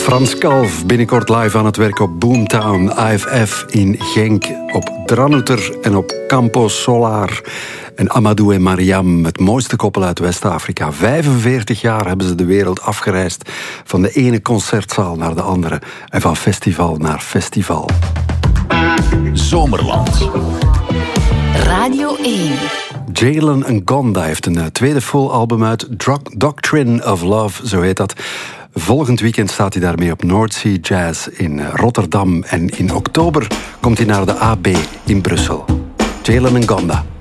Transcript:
Frans Kalf, binnenkort live aan het werk op Boomtown, AFF in Genk, op Dranouter en op Campo Solar. En Amadou en Mariam, het mooiste koppel uit West-Afrika. 45 jaar hebben ze de wereld afgereisd. Van de ene concertzaal naar de andere. En van festival naar festival. Zomerland. Radio 1. Jalen Ngonda heeft een tweede full album uit. Doctrine of Love, zo heet dat. Volgend weekend staat hij daarmee op North Sea Jazz in Rotterdam. En in oktober komt hij naar de AB in Brussel. Jalen Ngonda.